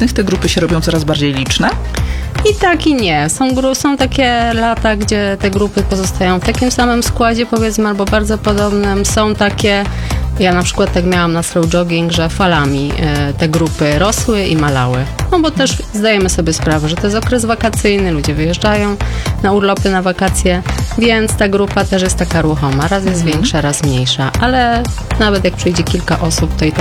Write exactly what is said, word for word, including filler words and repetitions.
wczesnych te grupy się robią coraz bardziej liczne? I tak i nie. Są, gru- są takie lata, gdzie te grupy pozostają w takim samym składzie, powiedzmy, albo bardzo podobnym. Są takie, ja na przykład tak miałam na slow jogging, że falami y, te grupy rosły i malały. No bo też zdajemy sobie sprawę, że to jest okres wakacyjny, ludzie wyjeżdżają na urlopy, na wakacje, więc ta grupa też jest taka ruchoma. Raz jest Mhm. większa, raz mniejsza, ale nawet jak przyjdzie kilka osób, to i tak